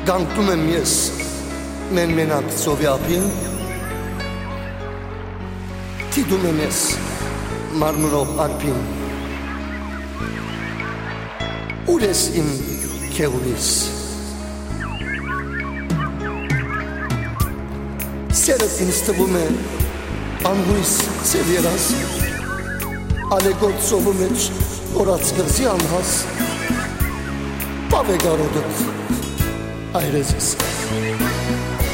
Գանկտում եմ ես մենմենակ ծովի ափին, թիդում եմ ես մարմրող արգին, ուր ես իմ քեղուրիս, սերդ ինձ թվում է անհույս ծև երաս, ալեգոտ ծովու մեջ օրած կրզի անհաս, պավ է գարոդըտ այրեզիս